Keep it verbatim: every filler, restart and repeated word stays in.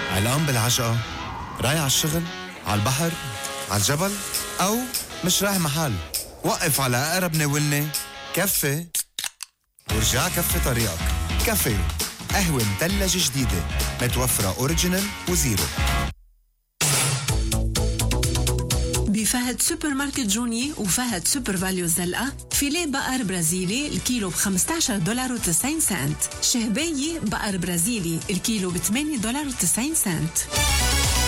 علقان بالعجقة، رايح على الشغل، على البحر، على الجبل، أو مش رايح محل. وقف على أقرب ناولني كفي ورجع كفي طريقك. كافيه، قهوة مثلجة جديدة متوفرة أوريجينال وزيرو. بفهد سوبر ماركت جوني وفهد سوبر فاليو الزلقة فيليه بقر برازيلي الكيلو ب خمسة عشر دولار وتسعين سنت. شهباية بقر برازيلي الكيلو ب ثمانية دولار وتسعين سنت.